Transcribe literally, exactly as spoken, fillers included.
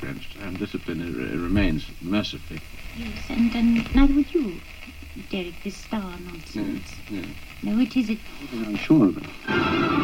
extent, and discipline uh, remains mercifully. Yes, and, and neither would you, Derek, this star nonsense. Yes, yes. No, it isn't. I'm sure of it.